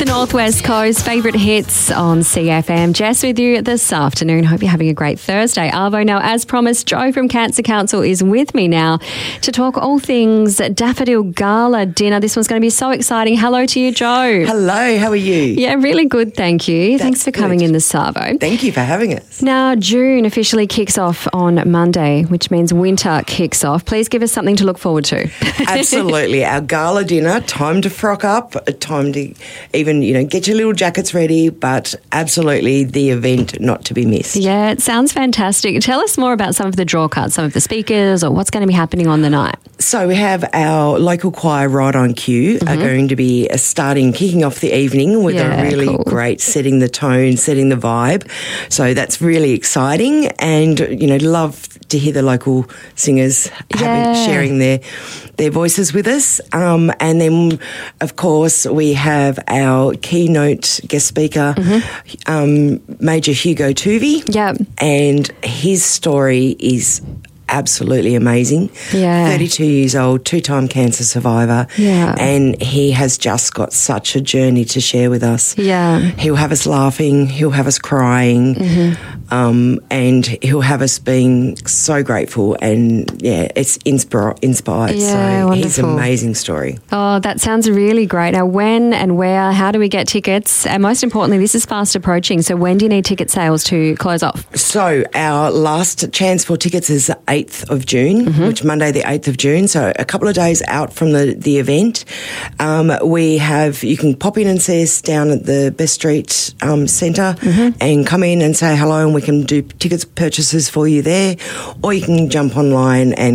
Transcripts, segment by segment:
The Northwest Coast favourite hits on CFM. Jess with you this afternoon. Hope you're having a great Thursday. Arvo, now as promised, Joe from Cancer Council is with me now to talk all things Daffodil Gala dinner. This one's going to be so exciting. Hello to you, Joe. Hello, how are you? Yeah, really good, thank you. Thanks for coming in this Arvo. Thank you for having us. Now, June officially kicks off on Monday, which means winter kicks off. Please give us something to look forward to. Absolutely. Our gala dinner, time to frock up, time to even, get your little jackets ready, but absolutely the event not to be missed. Yeah, it sounds fantastic. Tell us more about some of the draw cards, some of the speakers, or what's going to be happening on the night. So we have our local choir Right On Cue are going to be kicking off the evening with a really great setting the tone, setting the vibe. So that's really exciting, and, love to hear the local singers sharing their voices with us. And then, of course, we have our keynote guest speaker, Major Hugo Tuvey. Yep. And his story is absolutely amazing. Yeah. 32 years old, two-time cancer survivor. Yeah. And he has just got such a journey to share with us. Yeah. He'll have us laughing, he'll have us crying, and he'll have us being so grateful, and it's inspired. Yeah, so wonderful. He's an amazing story. Oh, that sounds really great. Now, when and where, how do we get tickets? And most importantly, this is fast approaching, so when do you need ticket sales to close off? So our last chance for tickets is the 8th of June, which Monday the 8th of June, so a couple of days out from the event. You can pop in and see us down at the Best Street Centre and come in and say hello, and we can do tickets purchases for you there, or you can jump online and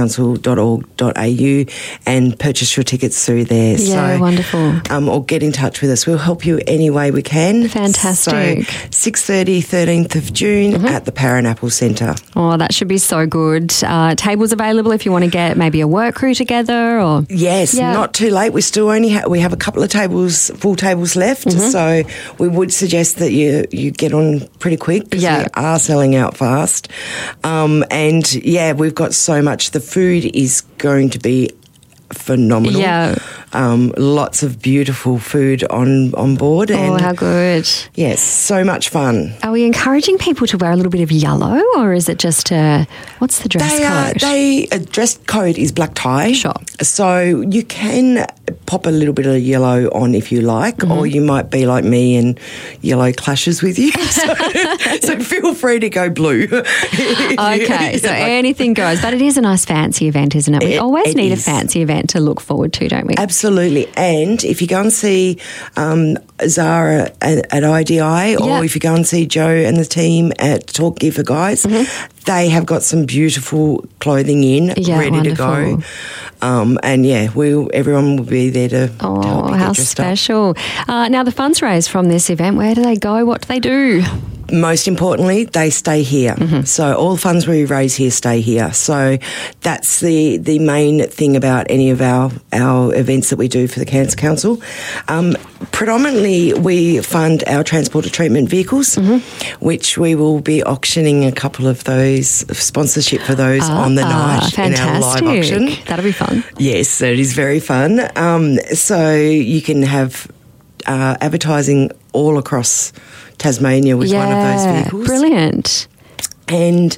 cancercouncil.org.au and purchase your tickets through there. Yeah, so, wonderful. Or get in touch with us. We'll help you any way we can. Fantastic. So 6:30, 13th of June at the Parranapple Centre. Oh, that should be so good. Tables available if you want to get maybe a work crew together, or yes, not too late. We still only we have a couple of full tables left, so we would suggest that you get on pretty quick, because we are selling out fast. And we've got so much. The food is going to be phenomenal. Yeah. Lots of beautiful food on board. Oh, how good. Yes, so much fun. Are we encouraging people to wear a little bit of yellow, or is it just what's the dress code? Dress code is black tie. Sure. So you can pop a little bit of yellow on if you like, or you might be like me and yellow clashes with you. So feel free to go blue. Okay, so anything goes. But it is a nice fancy event, isn't it? We always need a fancy event to look forward to, don't we? Absolutely. And if you go and see Zara at IDI, or if you go and see Joe and the team at Talk Gear for Guys, they have got some beautiful clothing ready to go. And everyone will be there to help you get how dressed up. special. Now, the funds raised from this event, where do they go? What do they do? Most importantly, they stay here. So all funds we raise here stay here. So that's the main thing about any of our events that we do for the Cancer Council. Predominantly, we fund our transport to treatment vehicles, which we will be auctioning a couple of those, sponsorship for those on the night in our live auction. That'll be fun. Yes, it is very fun. So you can have advertising all across Tasmania with one of those vehicles. Brilliant. And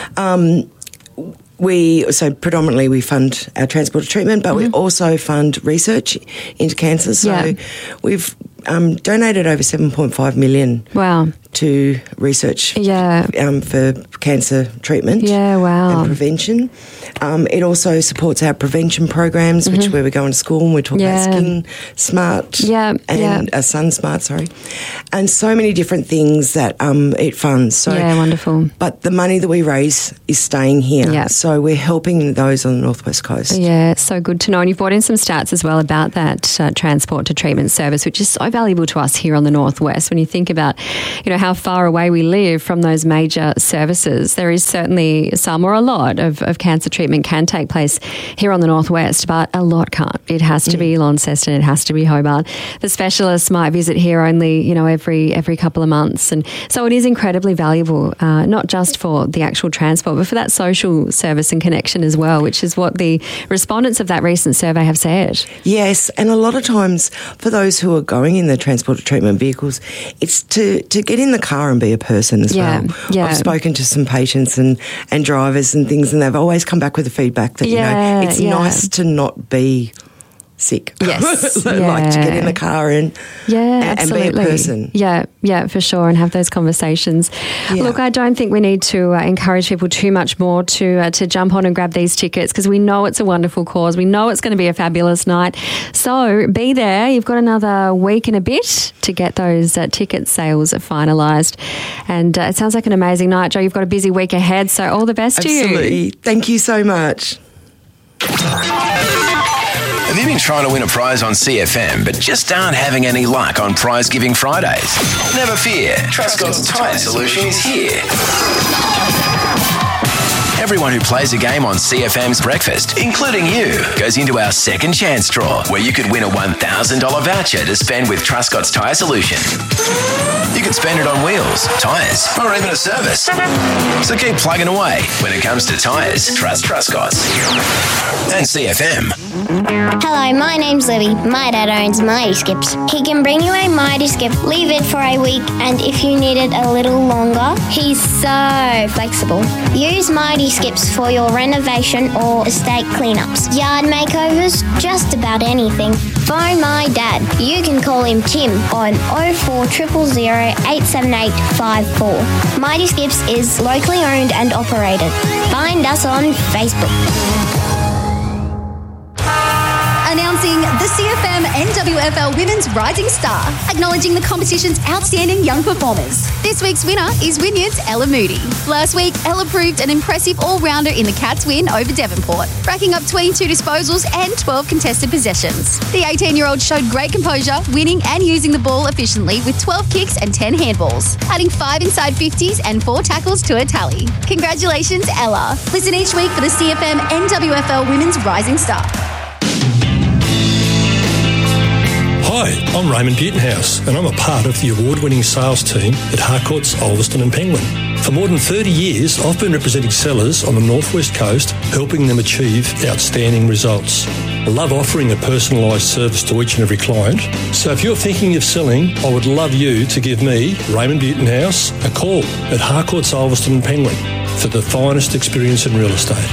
predominantly we fund our transport to treatment, but we also fund research into cancer. So we've donated over 7.5 million. Wow. To research for cancer treatment and prevention. It also supports our prevention programs, which where we go into school and we talk about Skin Smart and Sun Smart, and so many different things that it funds. So wonderful. But the money that we raise is staying here. Yeah. So we're helping those on the Northwest Coast. Yeah, so good to know. And you've brought in some stats as well about that transport to treatment service, which is so valuable to us here on the Northwest. When you think about, how far away we live from those major services, there is certainly some or a lot of cancer treatment can take place here on the Northwest, but a lot can't. It has to be Launceston, it has to be Hobart. The specialists might visit here only, every couple of months. And so it is incredibly valuable, not just for the actual transport, but for that social service and connection as well, which is what the respondents of that recent survey have said. Yes, and a lot of times for those who are going in the transport to treatment vehicles, it's to get in the car and be a person as well. Yeah. I've spoken to some patients and drivers and things, and they've always come back with the feedback that, it's nice to not be sick. Yes. Like to get in the car and be a person. Yeah, for sure, and have those conversations. Yeah. Look, I don't think we need to encourage people too much more to jump on and grab these tickets, because we know it's a wonderful cause. We know it's going to be a fabulous night. So be there. You've got another week and a bit to get those ticket sales finalised. And it sounds like an amazing night, Jo. You've got a busy week ahead, so all the best to you. Absolutely. Thank you so much. Have you been trying to win a prize on CFM but just aren't having any luck on Prize Giving Fridays? Never fear, Truscott's Tyre Solution is here. Everyone who plays a game on CFM's Breakfast, including you, goes into our second chance draw, where you could win a $1,000 voucher to spend with Truscott's Tyre Solution. You could spend it on wheels, tyres, or even a service. So keep plugging away. When it comes to tyres, trust Truscott's. And CFM. Hello, my name's Libby. My dad owns Mighty Skips. He can bring you a Mighty Skip, leave it for a week, and if you need it a little longer, he's so flexible. Use Mighty Skips for your renovation or estate cleanups, yard makeovers, just about anything. Phone my dad. You can call him Tim on 0400 878 54. Mighty Skips is locally owned and operated. Find us on Facebook. Announcing the CFM NWFL Women's Rising Star, acknowledging the competition's outstanding young performers. This week's winner is Wynyard's Ella Moody. Last week, Ella proved an impressive all-rounder in the Cats' win over Devonport, racking up 22 disposals and 12 contested possessions. The 18-year-old showed great composure, winning and using the ball efficiently with 12 kicks and 10 handballs, adding 5 inside 50s and 4 tackles to her tally. Congratulations, Ella. Listen each week for the CFM NWFL Women's Rising Star. Hi, I'm Raymond Butenhouse, and I'm a part of the award-winning sales team at Harcourts, Ulverston and Penguin. For more than 30 years, I've been representing sellers on the Northwest Coast, helping them achieve outstanding results. I love offering a personalised service to each and every client. So if you're thinking of selling, I would love you to give me, Raymond Butenhouse, a call at Harcourts, Ulverston and Penguin for the finest experience in real estate.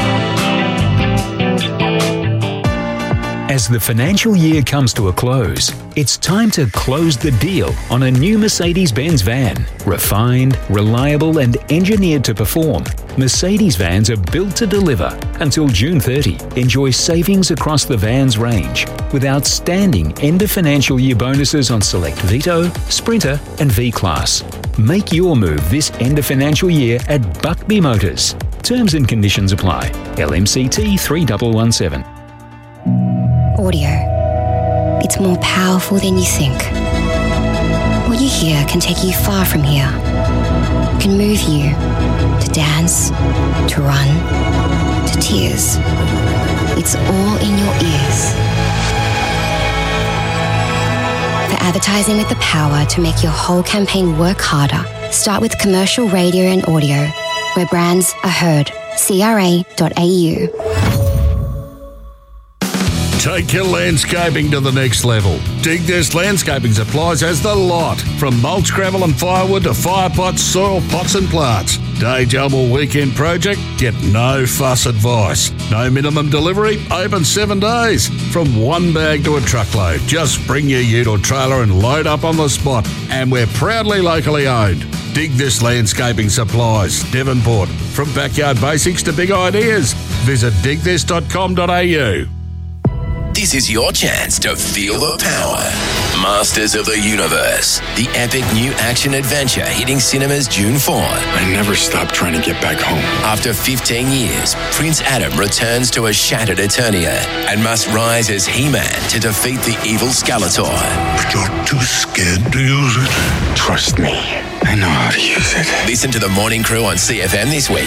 As the financial year comes to a close, it's time to close the deal on a new Mercedes-Benz van. Refined, reliable and engineered to perform, Mercedes vans are built to deliver. Until June 30, enjoy savings across the van's range with outstanding end of financial year bonuses on select Vito, Sprinter and V-Class. Make your move this end of financial year at Buckby Motors. Terms and conditions apply. LMCT 3117. Audio. It's more powerful than you think. What you hear can take you far from here. It can move you to dance, to run, to tears. It's all in your ears. For advertising with the power to make your whole campaign work harder, start with commercial radio and audio, where brands are heard. CRA.au. Take your landscaping to the next level. Dig This Landscaping Supplies has the lot. From mulch, gravel and firewood to fire pots, soil pots and plants. Day job or weekend project? Get no fuss advice. No minimum delivery, open 7 days. From one bag to a truckload. Just bring your ute or trailer and load up on the spot. And we're proudly locally owned. Dig This Landscaping Supplies, Devonport. From backyard basics to big ideas. Visit digthis.com.au. This is your chance to feel the power. Masters of the Universe, the epic new action adventure hitting cinemas June 4. I never stopped trying to get back home. After 15 years, Prince Adam returns to a shattered Eternia and must rise as He-Man to defeat the evil Skeletor. But you're too scared to use it. Trust me, I know how to use it. Listen to the Morning Crew on CFM this week